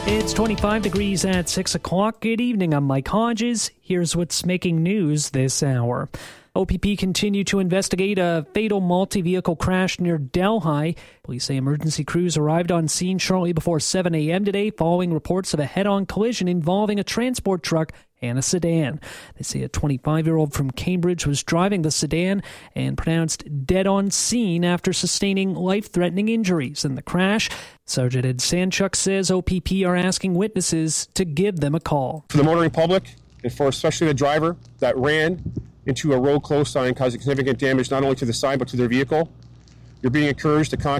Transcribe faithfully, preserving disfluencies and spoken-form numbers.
It's twenty-five degrees at six o'clock. Good evening, I'm Mike Hodges. Here's what's making news this hour. O P P continue to investigate a fatal multi-vehicle crash near Delhi. Police say emergency crews arrived on scene shortly before seven a.m. today following reports of a head-on collision involving a transport truck and a sedan. They say a twenty-five-year-old from Cambridge was driving the sedan and pronounced dead on scene after sustaining life-threatening injuries in the crash. Sergeant Ed Sanchuk says O P P are asking witnesses to give them a call. For the motoring public, and for especially the driver that ran into a road close sign causing significant damage not only to the sign but to their vehicle, you're being encouraged to contact